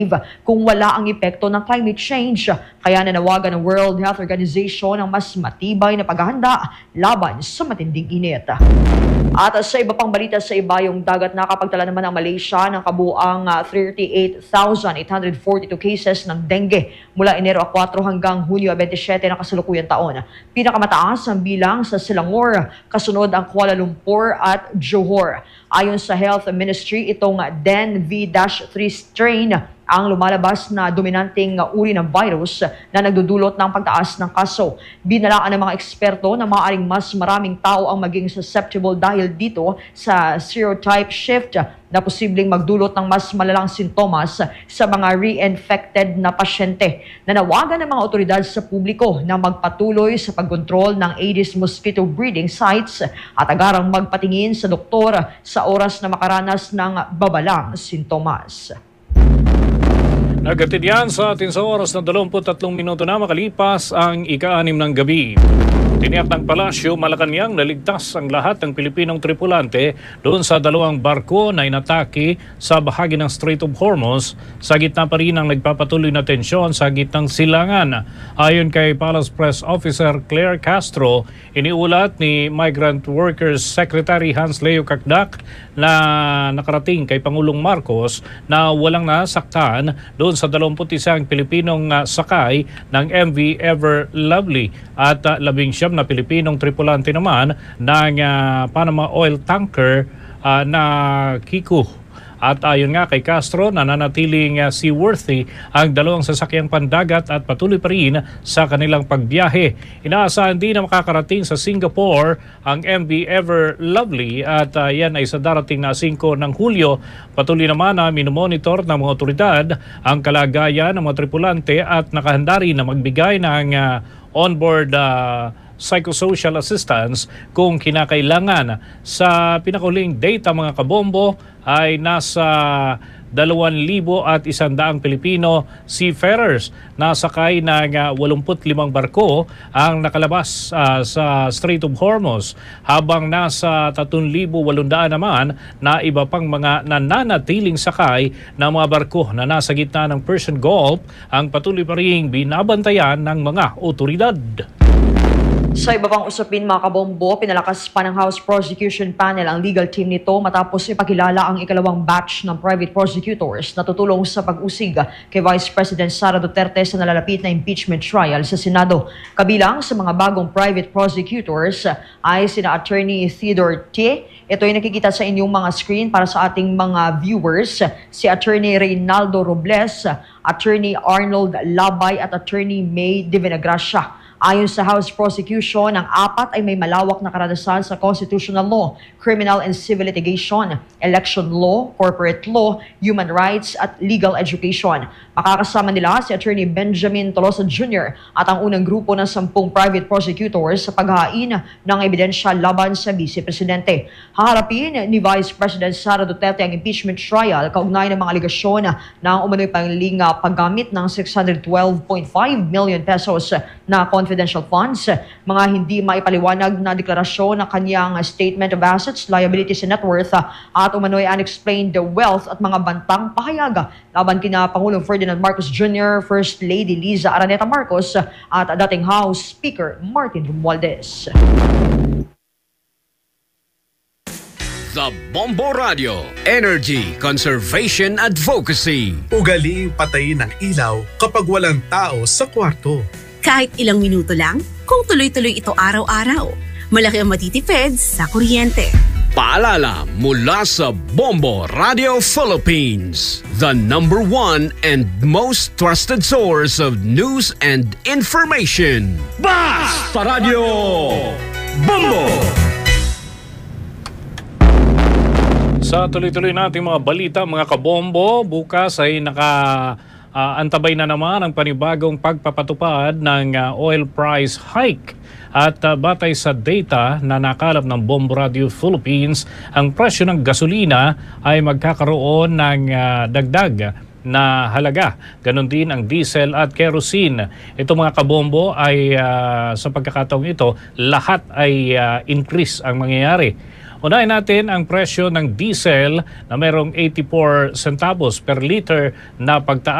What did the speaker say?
kung wala ang epekto ng climate change. Kaya nanawagan ng World Health Organization ng mas matibay na paghahanda laban sa matinding init. At sa iba pang balita sa ibayong dagat, nakapagtala naman ang Malaysia ng kabuang 38,842 cases ng dengue mula Enero 4 hanggang Hunyo 27 ng kasalukuyang taon. Pinakamataas ang bilang sa Selangor, kasunod ang Kuala Lumpur at Johor. Ayon sa Health Ministry, itong Den V-3 strain ang lumalabas na dominanteng uri ng virus na nagdudulot ng pagtaas ng kaso. Binalaan ng mga eksperto na maaaring mas maraming tao ang maging susceptible dahil dito sa serotype shift na posibleng magdulot ng mas malalang sintomas sa mga reinfected na pasyente. Nanawagan ng mga otoridad sa publiko na magpatuloy sa pagkontrol ng Aedes mosquito breeding sites at agarang magpatingin sa doktor sa oras na makaranas ng babalang sintomas. Nagatid yan sa atin sa oras na 23 minuto na makalipas ang ika-6 ng gabi. Tiniyak ng Palasyo, Malacanang, naligtas ang lahat ng Pilipinong tripulante doon sa dalawang barko na inatake sa bahagi ng Strait of Hormuz. Sa gitna pa rin ang nagpapatuloy na tensyon sa gitnang silangan. Ayon kay Palace Press Officer Claire Castro, iniulat ni Migrant Workers Secretary Hans Leo Kakdak na nakarating kay Pangulong Marcos na walang nasaktan doon sa 21 Pilipinong sakay ng MV Ever Lovely at 19 na Pilipinong tripulante naman ng Panama Oil Tanker na Kiku. At ayon nga kay Castro, nananatiling seaworthy ang dalawang sasakyang pandagat at patuloy pa rin sa kanilang pagbiyahe. Inaasahan din na makakarating sa Singapore ang MV Ever Lovely at yan ay sa darating na 5 ng Hulyo. Patuloy naman na minomonitor ng mga otoridad ang kalagayan ng mga tripulante at nakahanda rin na magbigay ng onboard psychosocial assistance kung kinakailangan. Sa pinakahuling data mga kabombo ay nasa 2,100 Pilipino seafarers na sakay ng 85 barko ang nakalabas sa Strait of Hormuz, habang nasa 3,800 naman na iba pang mga nananatiling sakay ng mga barko na nasa gitna ng Persian Gulf ang patuloy pa ring binabantayan ng mga otoridad. Sa iba pang usapin mga kabombo, pinalakas pa ng House Prosecution Panel ang legal team nito matapos ipakilala ang ikalawang batch ng private prosecutors na tutulong sa pag-usig kay Vice President Sara Duterte sa nalalapit na impeachment trial sa Senado. Kabilang sa mga bagong private prosecutors ay sina Attorney Theodore T. Ito ay nakikita sa inyong mga screen para sa ating mga viewers. Si Attorney Reynaldo Robles, Attorney Arnold Labay at Attorney May de Vinagracia. Ayon sa House Prosecution, ang apat ay may malawak na karanasan sa constitutional law, criminal and civil litigation, election law, corporate law, human rights at legal education. Makakasama nila si Attorney Benjamin Tolosa Jr. at ang unang grupo ng 10 private prosecutors sa paghain ng ebidensya laban sa Vice Presidente. Haharapin ni Vice President Sara Duterte ang impeachment trial kaugnay ng mga aligasyon ng umano'y pangling paggamit ng 612.5 million pesos na confidential funds, mga hindi maipaliwanag na deklarasyon ng kanyang statement of assets, liabilities and net worth at umano'y unexplained wealth at mga bantang pahayag laban kina Pangulong Ferdinand Marcos Jr., First Lady Liza Araneta Marcos at dating House Speaker Martin Romualdez. The Bombo Radio, Energy Conservation Advocacy. Ugaling patayin ang ilaw kapag walang tao sa kwarto. Kahit ilang minuto lang, kung tuloy-tuloy ito araw-araw, malaki ang matitipid sa kuryente. Paalala mula sa Bombo Radio Philippines, the #1 and most trusted source of news and information. Basta Radio Bombo! Sa tuloy-tuloy nating mga balita, mga kabombo, bukas ay antabay na naman ang panibagong pagpapatupad ng oil price hike. At batay sa data na nakalap ng Bombo Radio Philippines, ang presyo ng gasolina ay magkakaroon ng dagdag na halaga. Ganon din ang diesel at kerosene. Ito mga kabombo ay sa pagkakataong ito, lahat ay increase ang mangyayari. Unahin natin ang presyo ng diesel na merong 84 centavos per liter na pagtaas